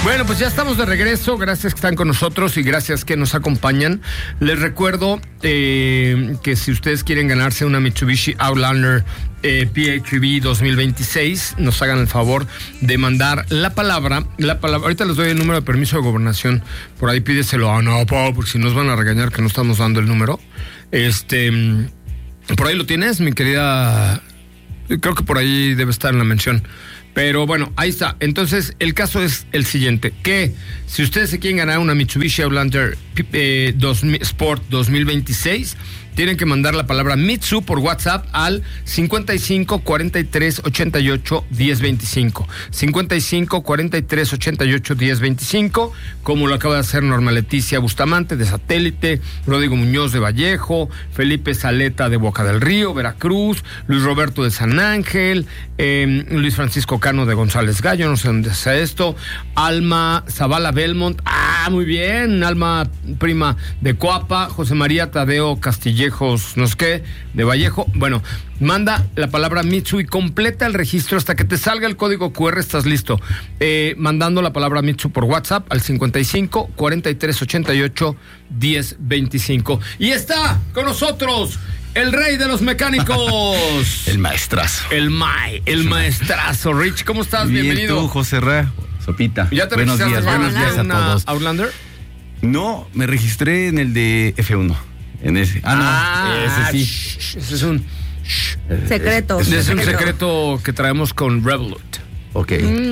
Bueno, pues ya estamos de regreso. Gracias que están con nosotros y gracias que nos acompañan. Les recuerdo que si ustedes quieren ganarse una Mitsubishi Outlander PHEV 2026, nos hagan el favor de mandar la palabra. Ahorita les doy el número de permiso de gobernación. Por ahí pídeselo a Ana Pau, porque si nos van a regañar que no estamos dando el número. Por ahí lo tienes, mi querida. Creo que por ahí debe estar en la mención. Pero bueno, ahí está. Entonces, el caso es el siguiente, que si ustedes se quieren ganar una Mitsubishi Outlander Sport 2026, tienen que mandar la palabra Mitsu por WhatsApp al 55 43 88 10 25. 55 43 88 10 25, como lo acaba de hacer Norma Leticia Bustamante de Satélite, Rodrigo Muñoz de Vallejo, Felipe Saleta de Boca del Río, Veracruz, Luis Roberto de San Ángel, Luis Francisco Cano de González Gallo, no sé dónde sea esto, Alma Zavala Belmont, muy bien, Alma prima de Coapa, José María Tadeo Castillejos, no sé qué, de Vallejo. Bueno, manda la palabra Mitsu y completa el registro hasta que te salga el código QR, estás listo. Mandando la palabra Mitsu por WhatsApp al 55 43 88 10 25. Y está con nosotros el rey de los mecánicos. El maestrazo. El maestrazo. Rich, ¿cómo estás? Bien, bienvenido. Tú, José Ra, Sopita. ¿Ya te buenos días a todos. Outlander? No, me registré en el de F1. En ese. Ese sí. Ese es un secreto. Ese es un secreto que traemos con Revolut. Ok.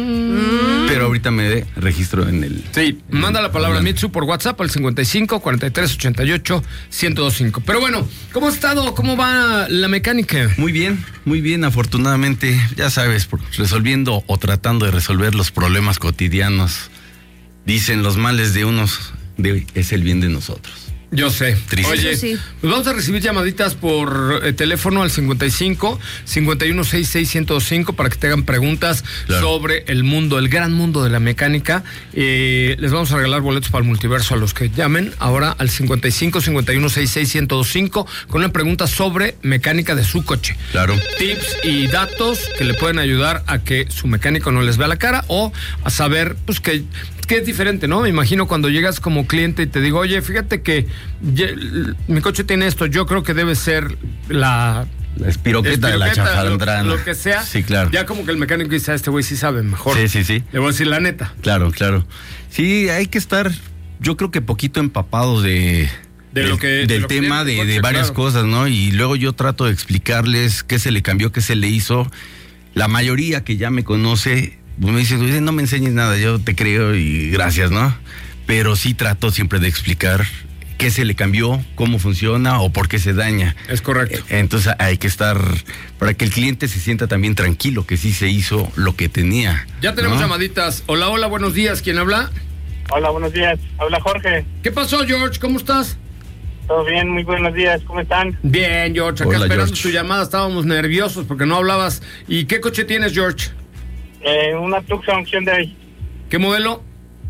Pero ahorita me registro en el... Sí, manda la palabra Mitsu por WhatsApp al 55 43 88 1025. Pero bueno, ¿cómo ha estado? ¿Cómo va la mecánica? Muy bien, afortunadamente, ya sabes, resolviendo o tratando de resolver los problemas cotidianos. Dicen los males de unos es el bien de nosotros. Yo sé. Triste. Oye, sí. Pues vamos a recibir llamaditas por teléfono al 55 51 66 1025 para que te hagan preguntas sobre el mundo, el gran mundo de la mecánica. Les vamos a regalar boletos para el multiverso a los que llamen ahora al 55 51 66 1025 con una pregunta sobre mecánica de su coche. Claro. Tips y datos que le pueden ayudar a que su mecánico no les vea la cara o a saber, pues que es diferente, ¿no? Me imagino cuando llegas como cliente y te digo, oye, fíjate que mi coche tiene esto, yo creo que debe ser la espiroqueta de la chafaldrana. Lo que sea. Sí, claro. Ya como que el mecánico dice, este güey sí sabe mejor. Sí. Le voy a decir la neta. Claro. Sí, hay que estar, yo creo que poquito empapados del tema de varias cosas, ¿no? Y luego yo trato de explicarles qué se le cambió, qué se le hizo. La mayoría que ya me conoce me dice, no me enseñes nada, yo te creo y gracias, ¿no? Pero sí trato siempre de explicar qué se le cambió, cómo funciona o por qué se daña. Es correcto. Entonces hay que estar, para que el cliente se sienta también tranquilo, que sí se hizo lo que tenía. Ya tenemos llamaditas. Hola, buenos días. ¿Quién habla? Hola, buenos días. Habla Jorge. ¿Qué pasó, George? ¿Cómo estás? Todo bien, muy buenos días. ¿Cómo están? Bien, George. Acá Hola, esperando George. tu llamada. Estábamos nerviosos porque no hablabas. ¿Y qué coche tienes, George? Una Tucson Hyundai ¿Qué modelo?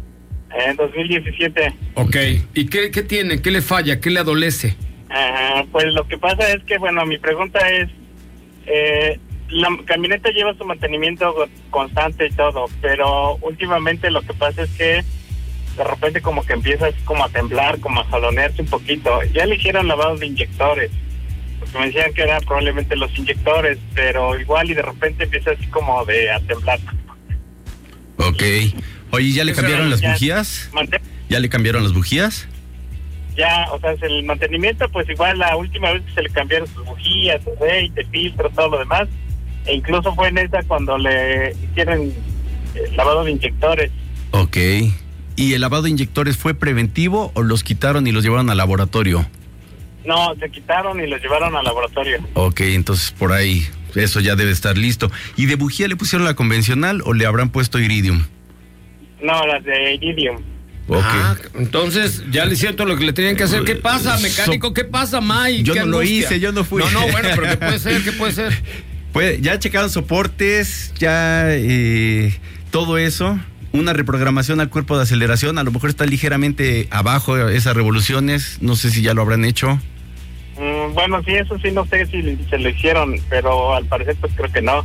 2017. Ok. ¿Y qué tiene? ¿Qué le falla? ¿Qué le adolece? Pues lo que pasa es que, bueno, mi pregunta es, la camioneta lleva su mantenimiento constante y todo, pero últimamente lo que pasa es que de repente como que empieza así como a temblar, como a jalonearse un poquito. Ya le hicieron lavado de inyectores, porque me decían que eran probablemente los inyectores, pero igual y de repente empieza así como a temblar. Ok. Oye, ¿ya le cambiaron las bujías? ¿Ya le cambiaron las bujías? Ya, o sea, el mantenimiento, pues igual la última vez que se le cambiaron sus bujías, aceite, filtro, todo lo demás, e incluso fue en esa cuando le hicieron el lavado de inyectores. Ok. ¿Y el lavado de inyectores fue preventivo o los quitaron y los llevaron al laboratorio? No, se quitaron y los llevaron al laboratorio. Ok, entonces por ahí, eso ya debe estar listo. ¿Y de bujía le pusieron la convencional o le habrán puesto iridium? No, las de iridium. Okay. Entonces ya le hicieron todo lo que le tenían que hacer. ¿Qué pasa, mecánico? ¿Qué pasa, Mike? Yo no lo hice, yo no fui. No, bueno, pero ¿qué puede ser? Pues ya checaron soportes, ya todo eso. Una reprogramación al cuerpo de aceleración, a lo mejor está ligeramente abajo esas revoluciones, no sé si ya lo habrán hecho. Bueno, sí, eso sí, no sé si se lo hicieron, pero al parecer pues creo que no.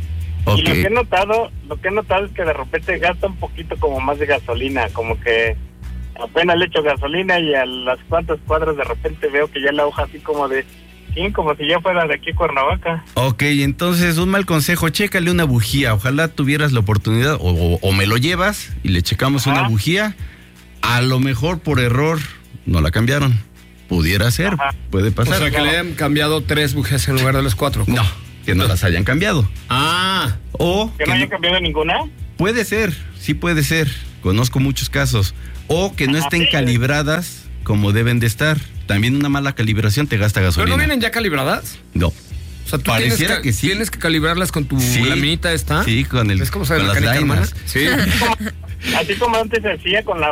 Okay. Y lo que he notado es que de repente gasta un poquito como más de gasolina, como que apenas le echo gasolina y a las cuantas cuadras de repente veo que ya la hoja así como de, sí, como si ya fuera de aquí Cuernavaca. Ok, entonces un mal consejo, chécale una bujía, ojalá tuvieras la oportunidad o me lo llevas y le checamos una bujía, a lo mejor por error no la cambiaron, pudiera ser, puede pasar. O sea que le hayan cambiado 3 bujías en lugar de las 4. No, que no las hayan cambiado. O que no hayan cambiado ninguna. Puede ser, sí puede ser, conozco muchos casos. O que no estén calibradas como deben de estar. También una mala calibración te gasta gasolina. ¿Pero no vienen ya calibradas? No. O sea, tú pareciera que sí. Tienes que calibrarlas con tu laminita esta. Sí, con ¿Ves cómo sabe la canica, hermana? Sí. Así como antes se hacía con la